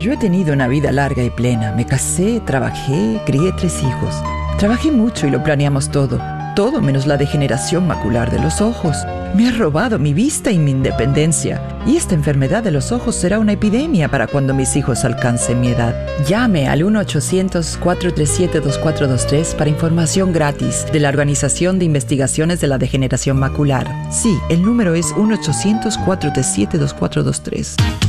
Yo he tenido una vida larga y plena. Me casé, trabajé, crié 3 hijos. Trabajé mucho y lo planeamos todo. Todo menos la degeneración macular de los ojos. Me ha robado mi vista y mi independencia. Y esta enfermedad de los ojos será una epidemia para cuando mis hijos alcancen mi edad. Llame al 1-800-437-2423 para información gratis de la Organización de Investigaciones de la Degeneración Macular. Sí, el número es 1-800-437-2423.